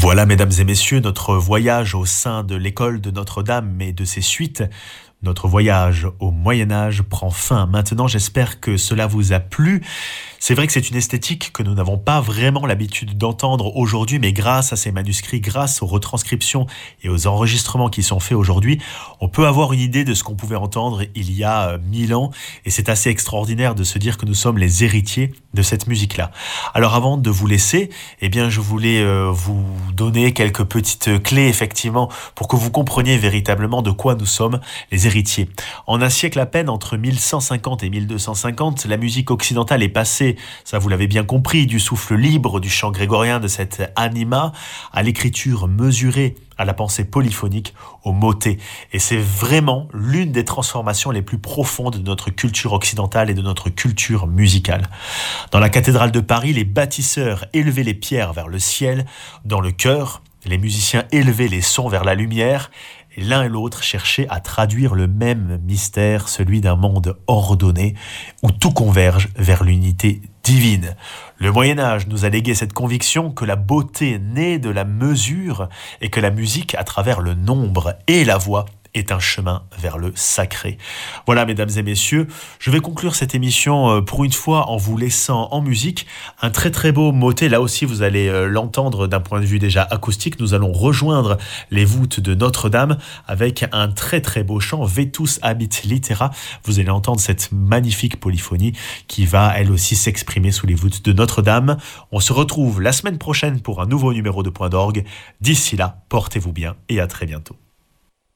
Voilà, mesdames et messieurs, notre voyage au sein de l'école de Notre-Dame et de ses suites. Notre voyage au Moyen-Âge prend fin maintenant. J'espère que cela vous a plu. C'est vrai que c'est une esthétique que nous n'avons pas vraiment l'habitude d'entendre aujourd'hui, mais grâce à ces manuscrits, grâce aux retranscriptions et aux enregistrements qui sont faits aujourd'hui, on peut avoir une idée de ce qu'on pouvait entendre il y a 1000 ans. Et c'est assez extraordinaire de se dire que nous sommes les héritiers de cette musique-là. Alors avant de vous laisser, eh bien, je voulais vous donner quelques petites clés, effectivement, pour que vous compreniez véritablement de quoi nous sommes les héritiers. En un siècle à peine, entre 1150 et 1250, la musique occidentale est passée, ça vous l'avez bien compris, du souffle libre du chant grégorien, de cette anima, à l'écriture mesurée, à la pensée polyphonique, au motet. Et c'est vraiment l'une des transformations les plus profondes de notre culture occidentale et de notre culture musicale. Dans la cathédrale de Paris, les bâtisseurs élevaient les pierres vers le ciel. Dans le chœur, les musiciens élevaient les sons vers la lumière. Et l'un et l'autre cherchaient à traduire le même mystère, celui d'un monde ordonné, où tout converge vers l'unité divine. Le Moyen-Âge nous a légué cette conviction que la beauté naît de la mesure et que la musique, à travers le nombre et la voix, est un chemin vers le sacré. Voilà, mesdames et messieurs, je vais conclure cette émission pour une fois en vous laissant en musique un très très beau motet. Là aussi, vous allez l'entendre d'un point de vue déjà acoustique. Nous allons rejoindre les voûtes de Notre-Dame avec un très très beau chant, Vetus habit litera. Vous allez entendre cette magnifique polyphonie qui va elle aussi s'exprimer sous les voûtes de Notre-Dame. On se retrouve la semaine prochaine pour un nouveau numéro de Point d'orgue. D'ici là, portez-vous bien et à très bientôt.